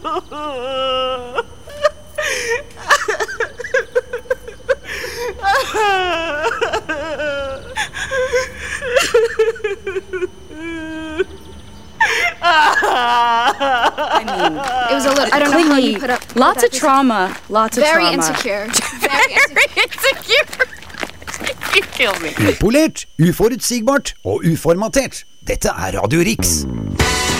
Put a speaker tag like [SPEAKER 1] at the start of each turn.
[SPEAKER 1] I mean, it was a little, I don't know how you put up lots of trauma, lots of
[SPEAKER 2] Very
[SPEAKER 1] trauma.
[SPEAKER 2] Insecure.
[SPEAKER 1] Very insecure. You kill me.
[SPEAKER 3] Upolert, uforutsigbart og uformatert. Dette er Radio Riks.